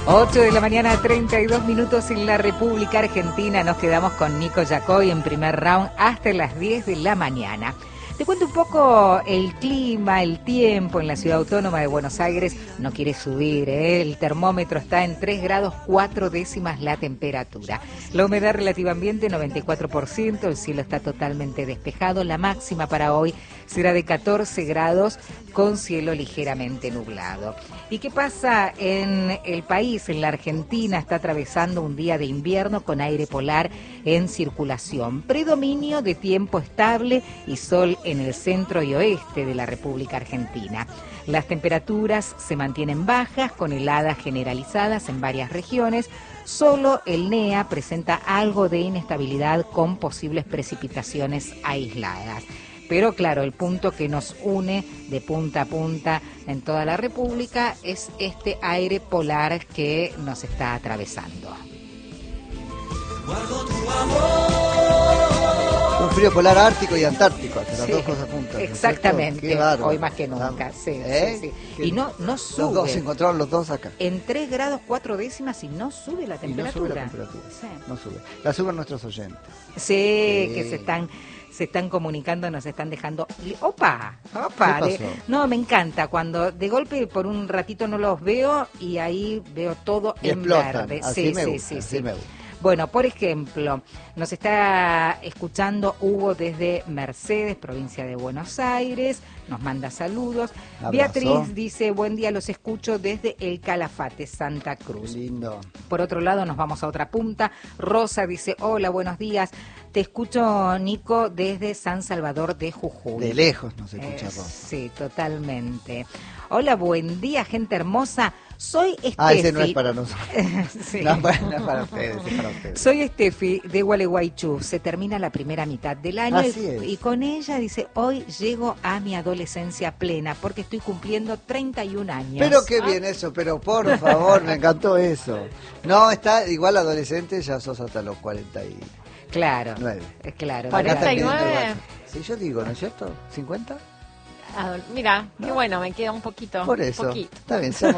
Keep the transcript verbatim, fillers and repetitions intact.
ocho de la mañana, treinta y dos minutos en la República Argentina. Nos quedamos con Nico Yacoy en primer round hasta las diez de la mañana. Te cuento un poco el clima, el tiempo en la ciudad autónoma de Buenos Aires. No quiere subir, ¿eh? El termómetro está en tres grados cuatro décimas la temperatura. La humedad relativa ambiente noventa y cuatro por ciento, el cielo está totalmente despejado. La máxima para hoy será de catorce grados con cielo ligeramente nublado. ¿Y qué pasa en el país? En la Argentina está atravesando un día de invierno con aire polar en circulación. Predominio de tiempo estable y sol en el centro y oeste de la República Argentina. Las temperaturas se mantienen bajas, con heladas generalizadas en varias regiones. Solo el N E A presenta algo de inestabilidad con posibles precipitaciones aisladas. Pero claro, el punto que nos une de punta a punta en toda la República es este aire polar que nos está atravesando. Guardo tu amor. Un frío polar ártico y antártico, hasta las Sí, dos cosas juntas. exactamente, ¿no? hoy más que nunca. Sí, ¿Eh? sí, sí. Y no, no sube. Los dos se encontraron los dos acá. En tres grados cuatro décimas y no sube la temperatura. Y no sube la temperatura. Sí. No sube. La suben nuestros oyentes. Sí, Sí. que se están se están comunicando, nos están dejando. ¡Opa! ¡Opa! ¿Qué De- pasó? no, me encanta cuando de golpe por un ratito no los veo y ahí veo todo Y en explotan. verde. Así Sí, me sí, gusta, sí, así sí. me gusta. Bueno, por ejemplo, nos está escuchando Hugo desde Mercedes, provincia de Buenos Aires, nos manda saludos. Abrazo. Beatriz dice, buen día, los escucho desde El Calafate, Santa Cruz. Lindo. Por otro lado, nos vamos a otra punta. Rosa dice, hola, buenos días. Te escucho, Nico, desde San Salvador de Jujuy. De lejos no se escucha Eh, Rosa. Sí, totalmente. Hola, buen día, gente hermosa. Soy Estefi. Ah, ese no es para nosotros. Sí. No, bueno, no es para ustedes, es para ustedes. Soy Estefi de Gualeguaychú. Se termina la primera mitad del año Así y, es. y con ella dice, hoy llego a mi adolescencia plena porque estoy cumpliendo treinta y un años. Pero qué Ah, bien eso, pero por favor, me encantó eso. No, está igual adolescente, ya sos hasta los cuarenta y Claro, nueve. eh, claro. Acá ¿verdad? está pidiendo cuarenta y nueve. igual. Sí, yo digo, ¿no es cierto? ¿cincuenta? Ah, mira, qué No. bueno, me queda un poquito. Por eso. Poquito. Está bien, seamos